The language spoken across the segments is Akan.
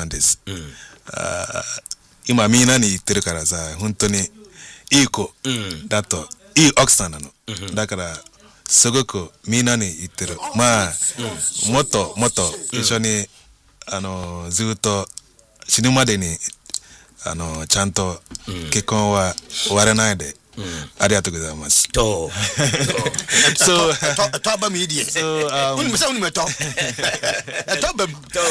Fernandes. Ima mina ni tirikaraza huntoni iko dato Oxana no. Dakara Sogoko mina ni itiro ma moto ishoni zuto shinumade ni chanto kikon wa warenaide arigatou gozaimasu to so toba media so toba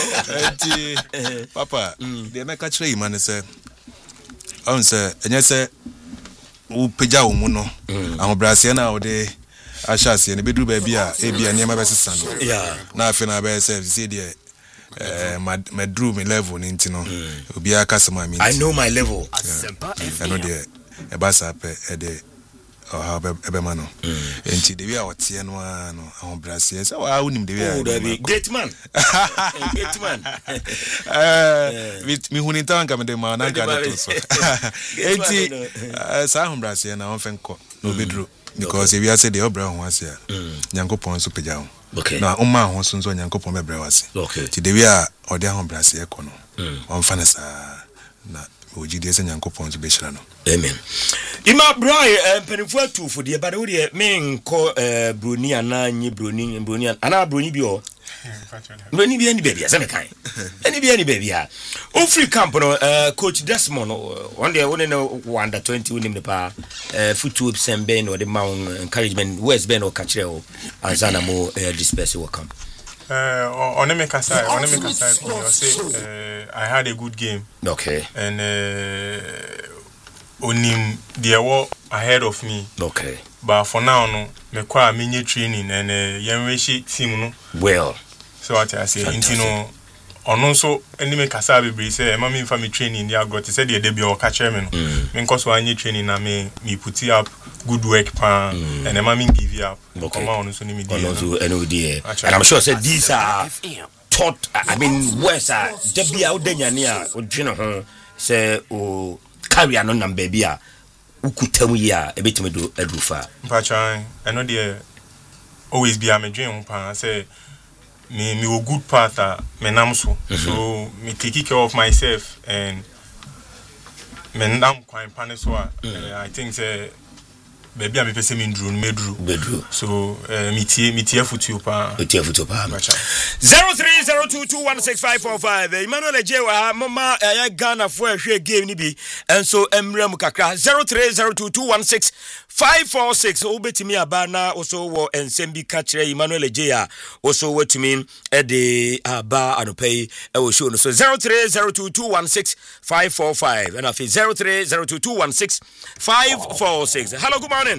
papa de make chire imane se on se enye se u peja wo mu no ahobrase na wo de ashase ne beduru ba bia e bia niam ba sesa no na afi na ba se se de my dream level ninti no obi aka sama mi I know my level I know the ebasa pe de how ebe mano enti de wi a wote no ahon brase se wa unim de wi great man mi hunita nka me de ma na nka de to so enti sa ahon brase na on fenko no bedru because if you say the obra ho ase a nyankopon so peja ho okay na umma ho so nso nyankopon bebre wase okay ti de wi a ode ahon brase e ko no on fa na sa na ojide se nyankopon so be hira no amen ima brai penifo atufo de ba de wo de me nko broni ana nyi broni ana broni bi o broni bi ani baby asa me kan ani bi baby o free camp no coach Desmond one day one no under 20 unim de pa football sembe no de mount encouragement West Ben o kachre o anzana mo disperse wo camp Onemeka side you say I had a good game. Okay. And onim the war ahead of me. Okay. But for now no me kwa menye training and yenweshi team no. Well. So what I say intino ono so Onemeka side bebre say ma me fa me training dia got say the debut o catch me no. Me nko so anye training na me put up good work pa and ma me give up. Okay. Ono so ni me and I'm sure said these are taught I mean words are debia odanyane a odwene ho say o carry no number bia ukutam yi a ebetime do adrufa mpachan I know there always be am dream pa say me a good part me namso so me take care of myself and me ndam kwan pane so I think say baby am pese me ndru so me tie futu pa 0302216545 Emmanuel Ejewa mama Ghana for a game ni bi enso emrem kakra 0302216546 obetimi aba na oso wo ensem bi ka kire Emmanuel Ejeya oso wetumi de aba anopai e wo show no so 0302216545 and afi 0302216546 hello good morning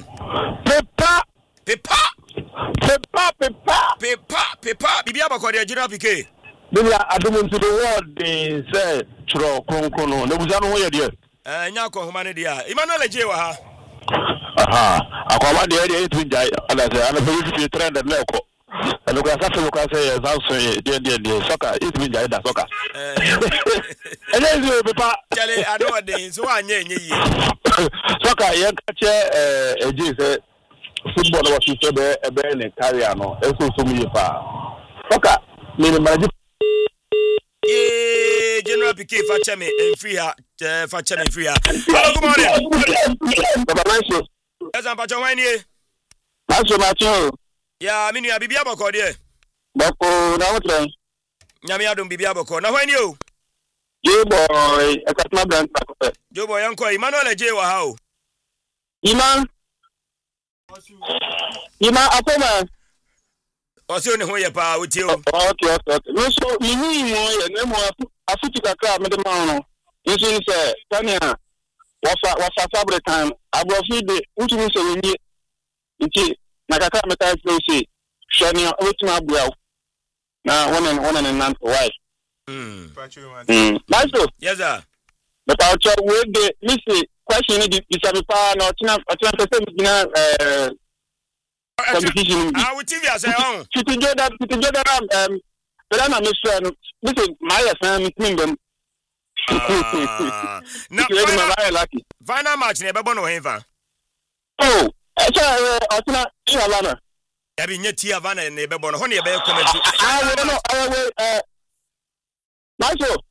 Pepa bibia bakode agina pike bibia adum to the world say tro konkono ne buza no ho ye de nya ko homa ne dia Emmanuel Ejewa ha akwa de de tunja ala say ala fi trend na ko alo ka sa so ka say zanso de soccer it mean ja da soccer ele pepa chale ado de so anya enye yi soccer ye ka che eji say football was so be ne career no eso so mu pa soccer me manager General PK Fachame and free her Fachame free her. Hello, good morning. Baba nice. Yes, I'm Pacho Wani. Pacho Macho. Yeah, I mean you are Bibia Boko there. Boko na what? Nyami adum Bibia Boko. Na when you? Yo boy, I got my brand back. Yo boy, uncle Emmanuel Ejewa how? Iman Akoma. Osi oni ho ye pa uti o. Okay. No so mi ni mo ye na mo afuti kakra me de ma no. Nso ni se tania wasa fabric time abrofi de uti ni se ni nti na kakra me ta say shani wetin abua na one and nan why. Maso. Yes sir. But I'll tell we de me say question ni di sabi pa na otina pese mi na competition. We TV as on. Titi Jordan but I'm Mr. Listen, my son them. Now final match never born or ever. Oh, Otina Havana. Having yet Havana and never born honey about comment. I will Maso.